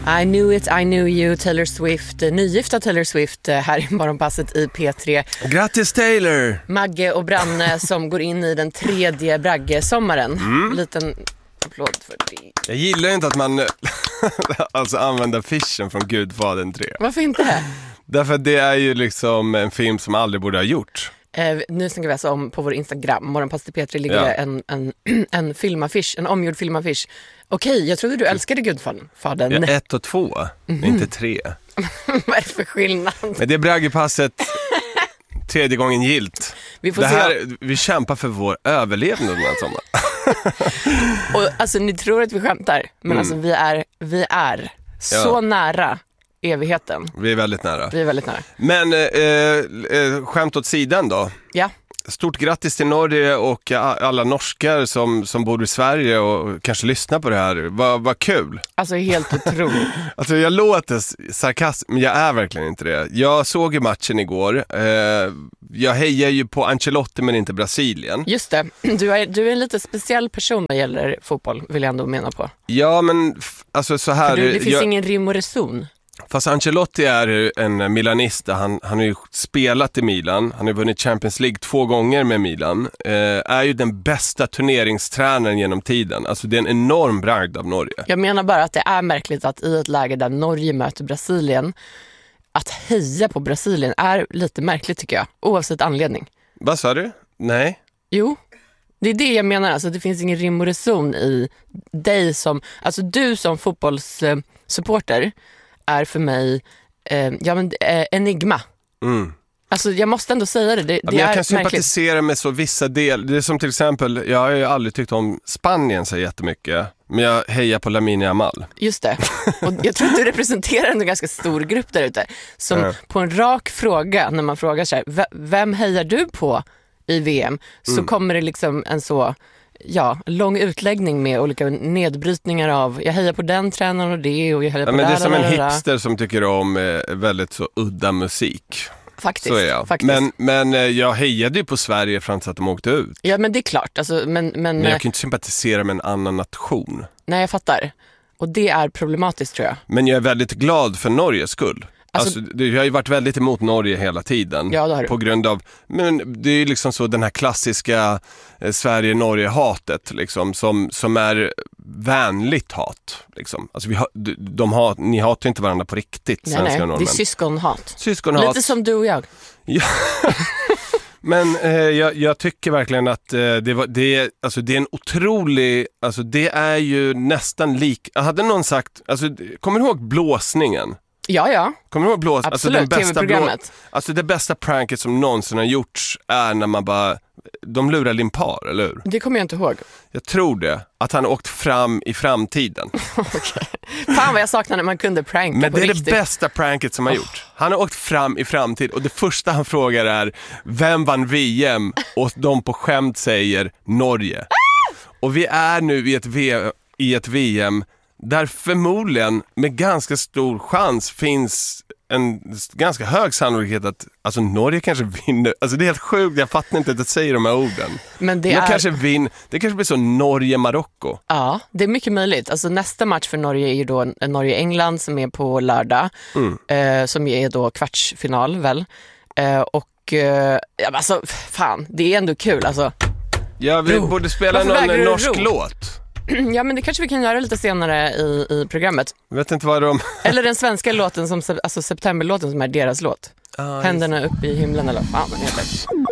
I knew it, I knew you, Taylor Swift, nygifta Taylor Swift här i morgonpasset i P3. Grattis Taylor! Magge och Branne som går in i den tredje Bragge-sommaren. Liten applåd för det. Jag gillar inte att man alltså använder affischen från Gudfadern 3. Varför inte? Därför att det är ju liksom en film som aldrig borde ha gjort. Nu snackar vi alltså om på vår Instagram, morgonpasset i P3 ligger det en filmaffisch, en omgjord filmaffisch. Okej, jag trodde du älskade Gudfadern. Ja, 1 och 2, inte 3. Vad är det för skillnad? Men det är Braggepasset tredje gången gilt. Vi kämpar för vår överlevnad den här sommaren. Och alltså ni tror att vi skämtar, men alltså vi är så nära evigheten. Vi är väldigt nära. Men skämt åt sidan då. Ja. Stort grattis till Norge och alla norskar som bor i Sverige och kanske lyssnar på det här. Vad kul. Alltså helt otroligt. Alltså jag låter sarkasm, men jag är verkligen inte det. Jag såg ju matchen igår. Jag hejar ju på Ancelotti men inte Brasilien. Just det. Du är en lite speciell person när det gäller fotboll, vill jag ändå mena på. Ja, men alltså så här. Det finns ingen rim och reson. Fast Ancelotti är en milanista. Han har ju spelat i Milan. Han har vunnit Champions League 2 gånger med Milan. Är ju den bästa turneringstränaren genom tiden. Alltså det är en enorm bragd av Norge. Jag menar bara att det är märkligt att i ett läge där Norge möter Brasilien, att heja på Brasilien är lite märkligt tycker jag. Oavsett anledning. Vad sa du? Nej. Jo. Det är det jag menar, alltså det finns ingen rim och reson i dig som, alltså du som fotbollssupporter är för mig enigma. Alltså jag måste ändå säga det. Det jag är kan sympatisera med så vissa delar. Det är som till exempel, jag har ju aldrig tyckt om Spanien så jättemycket, men jag hejar på Lamine Yamal. Just det. Och jag tror att du representerar en ganska stor grupp där ute som på en rak fråga, när man frågar så här, vem hejar du på i VM? Så kommer det liksom en så lång utläggning med olika nedbrytningar av jag hejar på den tränaren och det och jag hejar på men det är som en hipster som tycker om väldigt så udda musik. Faktiskt. Så är jag. Faktiskt. Men jag hejade ju på Sverige fram till att de åkte ut. Ja, men det är klart. Alltså, men jag kan inte sympatisera med en annan nation. Nej, jag fattar. Och det är problematiskt tror jag. Men jag är väldigt glad för Norges skull. Alltså, jag har ju varit väldigt emot Norge hela tiden. Ja, det har du. På grund av, men det är ju liksom så den här klassiska Sverige-Norge-hatet liksom, som är vänligt hat liksom. Alltså ni hatar inte varandra på riktigt. Nej, det är syskonhat. Lite som du och jag. Ja. Men jag tycker verkligen att det är en otrolig, alltså det är ju nästan hade någon sagt, alltså kommer du ihåg blåsningen? Ja. Kommer du ihåg blåsningen? Absolut, alltså TV-programmet. Alltså det bästa pranket som någonsin har gjorts är när man bara, de lurar Limpar, eller hur? Det kommer jag inte ihåg. Jag tror det, att han åkt fram i framtiden. Okay. Fan vad jag saknar när man kunde pranka. Men på det är riktigt. Det bästa pranket som har gjort. Han har åkt fram i framtid och det första han frågar är vem vann VM? Och de på skämt säger Norge. Och vi är nu i ett VM där förmodligen med ganska stor chans finns en ganska hög sannolikhet att alltså Norge kanske vinner. Alltså det är helt sjukt, jag fattar inte att jag säger de här orden. Men det kanske blir så Norge-Marocko. Ja, det är mycket möjligt. Alltså nästa match för Norge är ju då Norge-England som är på lördag. Som är då kvartsfinal väl. Alltså fan, det är ändå kul alltså. Ja, vi borde spela någon norsk låt. Ja, men det kanske vi kan göra lite senare i programmet. Jag vet inte vad Eller den svenska låten, alltså septemberlåten som är deras låt. Händerna upp i himlen eller vad fan den heter.